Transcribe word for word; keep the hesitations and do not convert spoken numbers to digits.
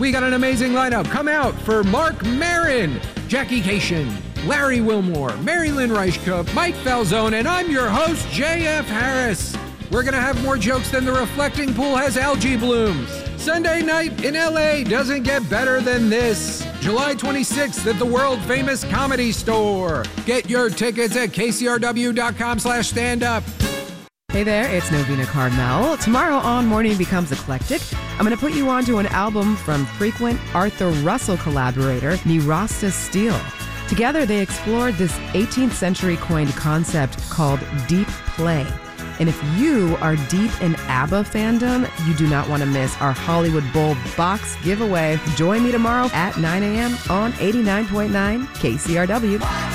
We got an amazing lineup. Come out for Mark Maron, Jackie Cation, Larry Wilmore, Mary Lynn Reichkup, Mike Falzone, and I'm your host, J F Harris. We're going to have more jokes than the reflecting pool has algae blooms. Sunday night in L A doesn't get better than this. July twenty-sixth at the world-famous Comedy Store. Get your tickets at kcrw.com slash stand-up. Hey there, it's Novena Cardinal. Tomorrow on Morning Becomes Eclectic, I'm going to put you on to an album from frequent Arthur Russell collaborator Nerasta Steele. Together, they explored this eighteenth century coined concept called deep play. And if you are deep in ABBA fandom, you do not want to miss our Hollywood Bowl box giveaway. Join me tomorrow at nine a.m. on eighty-nine point nine K C R W.